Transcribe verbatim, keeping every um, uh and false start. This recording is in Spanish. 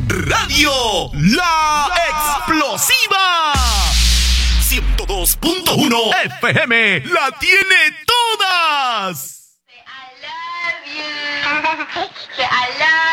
Radio La Explosiva ciento dos punto uno F M la tiene todas. I love you. I love